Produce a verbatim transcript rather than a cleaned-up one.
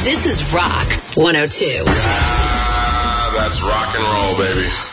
This is Rock one oh two. Ah, that's rock and roll, baby.